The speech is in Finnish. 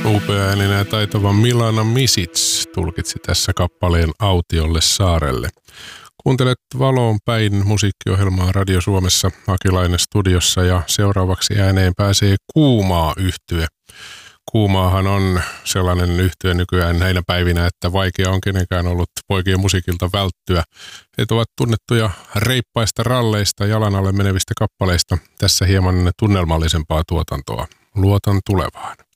Upeaääninen ja taitava Milana Misic tulkitsi tässä kappaleen Autiolle saarelle. Kuuntelet Valoon päin musiikkiohjelmaa Radio Suomessa, Akilainen studiossa, ja seuraavaksi ääneen pääsee Kuumaa -yhtye. Kuumaahan on sellainen yhtye nykyään näinä päivinä, että vaikea on kenenkään ollut poikien musiikilta välttyä. He ovat tunnettuja reippaista ralleista, jalan alle menevistä kappaleista. Tässä hieman tunnelmallisempaa tuotantoa. Luotan tulevaan.